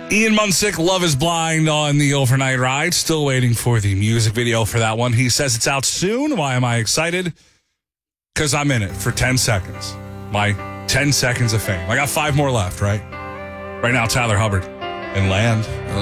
Ian Munsick, Love is Blind on the overnight ride. Still waiting for the music video for that one. He says it's out soon. Why am I excited? Because I'm in it for 10 seconds. My 10 seconds of fame. I got 5 more left, right? Right now, Tyler Hubbard and Land.